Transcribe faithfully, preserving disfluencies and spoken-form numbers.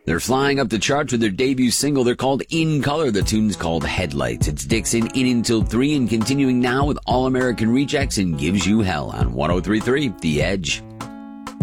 They're flying up the charts with their debut single. They're called In Color. The tune's called Headlights. It's Dixon in until three and continuing now with All American Rejects and Gives You Hell on one oh three point three The Edge.